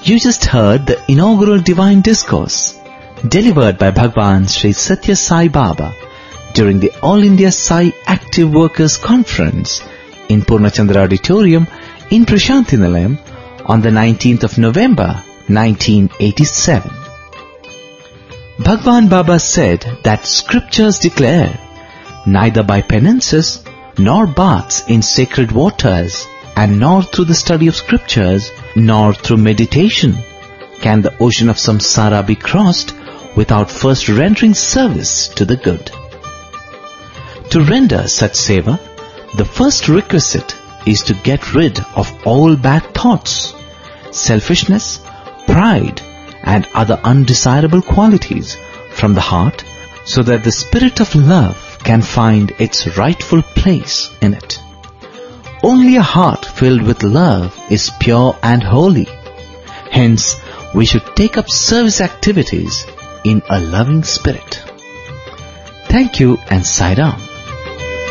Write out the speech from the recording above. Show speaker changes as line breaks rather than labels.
You just heard the inaugural Divine Discourse delivered by Bhagwan Sri Satya Sai Baba during the All India Sai Active Workers Conference in Purnachandra Auditorium in Prashanthi Nilayam on the 19th of November 1987. Bhagwan Baba said that scriptures declare, neither by penances nor baths in sacred waters, and nor through the study of scriptures, nor through meditation, can the ocean of samsara be crossed without first rendering service to the good. To render such seva, the first requisite is to get rid of all bad thoughts, selfishness, pride, and other undesirable qualities from the heart, so that the spirit of love can find its rightful place in it. Only a heart filled with love is pure and holy. Hence, we should take up service activities in a loving spirit. Thank you and Sai Ram.